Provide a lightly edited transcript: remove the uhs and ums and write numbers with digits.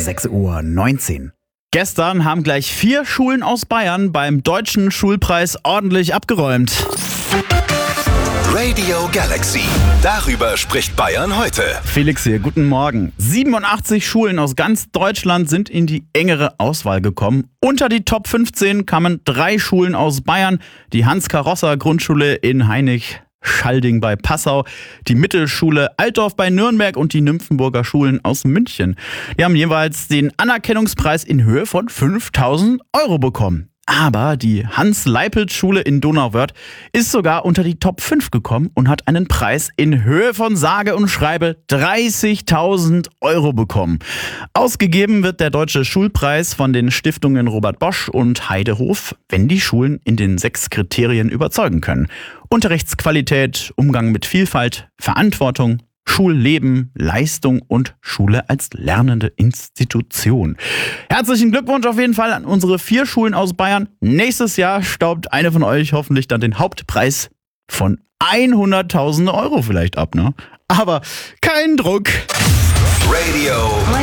6:19 Uhr. Gestern haben gleich 4 Schulen aus Bayern beim Deutschen Schulpreis ordentlich abgeräumt. Radio Galaxy. Darüber spricht Bayern heute. Felix hier, guten Morgen. 87 Schulen aus ganz Deutschland sind in die engere Auswahl gekommen. Unter die Top 15 kamen 3 Schulen aus Bayern. Die Hans-Karossa-Grundschule in Heinig-Schalding bei Passau, die Mittelschule Altdorf bei Nürnberg und die Nymphenburger Schulen aus München. Die haben jeweils den Anerkennungspreis in Höhe von 5.000 € bekommen. Aber die Hans-Leipelt-Schule in Donauwörth ist sogar unter die Top 5 gekommen und hat einen Preis in Höhe von sage und schreibe 30.000 € bekommen. Ausgegeben wird der Deutsche Schulpreis von den Stiftungen Robert Bosch und Heidehof, wenn die Schulen in den 6 Kriterien überzeugen können. Unterrichtsqualität, Umgang mit Vielfalt, Verantwortung, Schulleben, Leistung und Schule als lernende Institution. Herzlichen Glückwunsch auf jeden Fall an unsere 4 Schulen aus Bayern. Nächstes Jahr staubt eine von euch hoffentlich dann den Hauptpreis von 100.000 € vielleicht ab, ne? Aber kein Druck. Radio